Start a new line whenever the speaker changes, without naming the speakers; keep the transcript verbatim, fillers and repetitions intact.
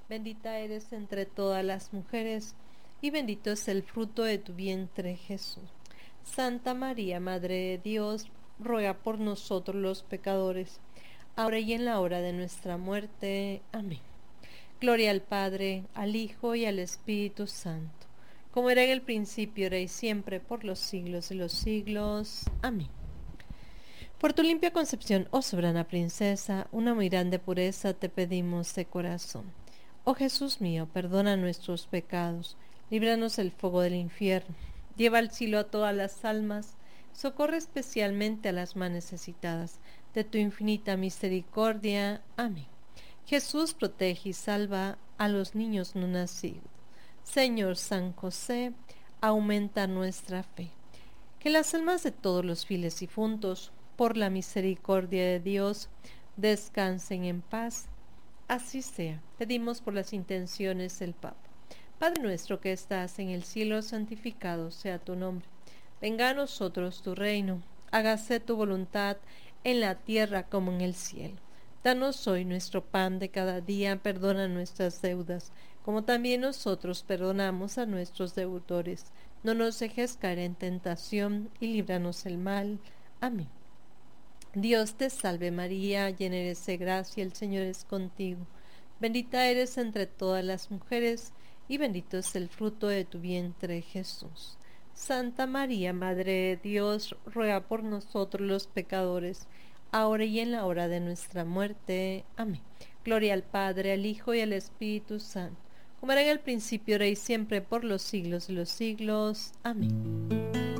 Bendita eres entre todas las mujeres, y bendito es el fruto de tu vientre, Jesús. Santa María, Madre de Dios, ruega por nosotros los pecadores, ahora y en la hora de nuestra muerte. Amén. Gloria al Padre, al Hijo y al Espíritu Santo, como era en el principio, ahora y siempre, por los siglos de los siglos. Amén. Por tu limpia concepción, oh soberana princesa, una muy grande pureza te pedimos de corazón. Oh Jesús mío, perdona nuestros pecados, líbranos del fuego del infierno, lleva al cielo a todas las almas, socorre especialmente a las más necesitadas de tu infinita misericordia. Amén. Jesús, protege y salva a los niños no nacidos. Señor San José, aumenta nuestra fe. Que las almas de todos los fieles difuntos, por la misericordia de Dios, descansen en paz. Así sea. Pedimos por las intenciones del Papa. Padre nuestro que estás en el cielo, santificado sea tu nombre. Venga a nosotros tu reino. Hágase tu voluntad en la tierra como en el cielo. Danos hoy nuestro pan de cada día. Perdona nuestras deudas, como también nosotros perdonamos a nuestros deudores. No nos dejes caer en tentación y líbranos del mal. Amén. Dios te salve María, llena eres de gracia, el Señor es contigo. Bendita eres entre todas las mujeres, y bendito es el fruto de tu vientre, Jesús. Santa María, Madre de Dios, ruega por nosotros los pecadores, ahora y en la hora de nuestra muerte. Amén. Gloria al Padre, al Hijo y al Espíritu Santo, como era en el principio, ahora y siempre, por los siglos de los siglos. Amén.